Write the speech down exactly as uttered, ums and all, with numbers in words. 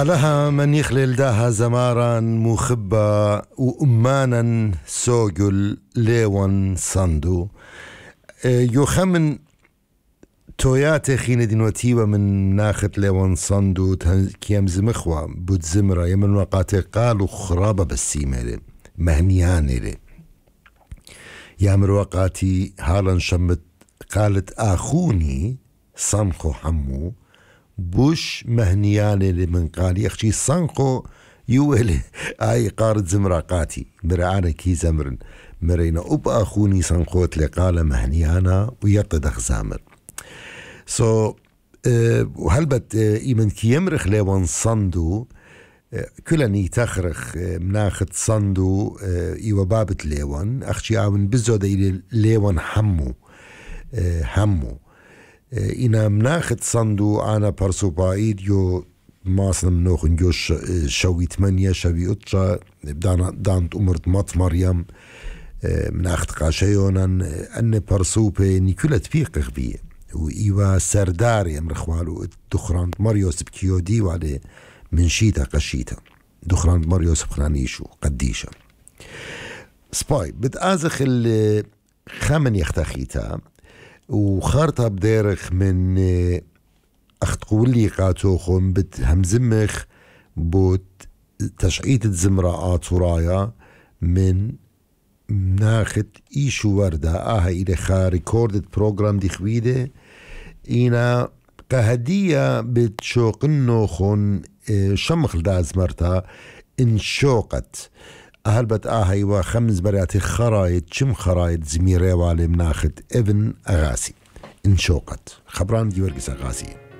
لها من يخلل داها زمارا مخبة وأمانا سوجل ليون صندو يخمن توياتا خين دينوتيبا من ناخت ليون صندو كيام زمخوا بود زمرا يمن وقاتي قالوا خرابة بالسيمة مهنيان لي يامر وقاتي هالا شمت قالت آخوني صنخو حمو بوش مهنيان اللي من قال يخشي صنخو يولي اي قارد زمراقاتي مرعانا كي زمرن مرينا اب اخوني صنخوت اللي قال مهنيانا ويرتدخ زامر سو so, uh, وهلبت uh, ايمن كي يمرخ ليوان صندو uh, كلني تخرخ uh, مناخت صندو uh, ايوا بابت ليوان اخشي عاون بزود الى ليوان حمو uh, حمو اینا مناخت صندو انا برسو باید یو ماسن منوخن جو شوی تمانية شوی اتشا دانت امرت مات مريم مناخت قاشيونن ان برسو بي نيكولا تبيق بيه و ايوا سرداري امرخوالو دخرانت مريوس بكيودي وعلي من شيتا قشيتا دخرانت مريوس بخرانيشو قديشا سباي بتآزخ الخامن يختخيتا وخارطة بدارخ من أخت قولي قاتوخم بت همزمخ بوت تشعيت الزمراءات ورايا من ناخت إيشو وردة آها إلى خا ريكوردد بروغرام دي خويدة إينا قهدية بتشوقنو خون شمخ داز مرتا إن شوقت هلبت آهي وخمس بريات خرايط شم خرايط زميري والي مناخد ابن أغاسي إن شوقت خبران جورجس أغاسي.